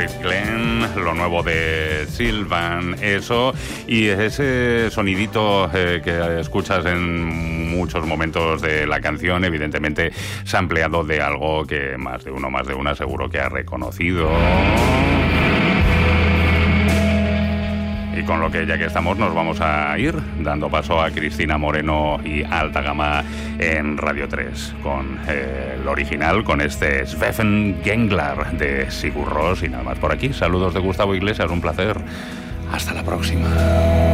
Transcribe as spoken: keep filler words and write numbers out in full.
Forest Glen, lo nuevo de Sylvan, eso, y ese sonidito eh, que escuchas en muchos momentos de la canción, evidentemente sampleado de algo que más de uno, más de una seguro que ha reconocido. Y con lo que ya que estamos nos vamos a ir dando paso a Cristina Moreno y Alta Gama en Radio tres con eh, el original, con este Sveffen Genglar de Sigur Rós. Y nada más por aquí, saludos de Gustavo Iglesias, un placer, hasta la próxima.